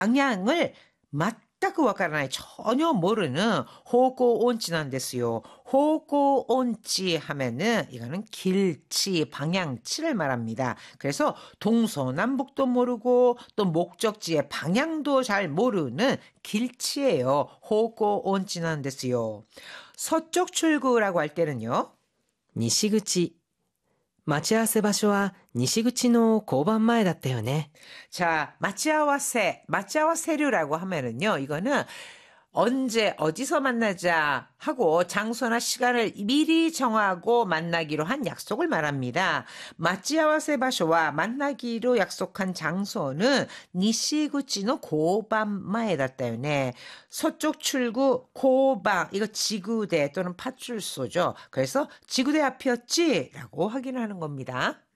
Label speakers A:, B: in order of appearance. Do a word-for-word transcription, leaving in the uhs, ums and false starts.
A: 방향을 맞다고 와카라나이 전혀 모르는 호고온치난ですよ. 호고온치 하면은 이거는 길치, 방향치를 말합니다. 그래서 동서남북도 모르고 또 목적지의 방향도 잘 모르는 길치예요. 호고온치난ですよ. 서쪽 출구라고 할 때는요.
B: 西口。待ち合わせ場所は西口の交番前だったよね.
A: 자, 마치아와세, 마치아와세류라고 하면은요, 이거는 언제, 어디서 만나자 하고 장소나 시간을 미리 정하고 만나기로 한 약속을 말합니다. 마치아와세 바쇼와 만나기로 약속한 장소는 니시구치노 고반마에다ったよね. 서쪽 출구 고방, 이거 지구대 또는 파출소죠. 그래서 지구대 앞이었지? 라고 확인하는 겁니다.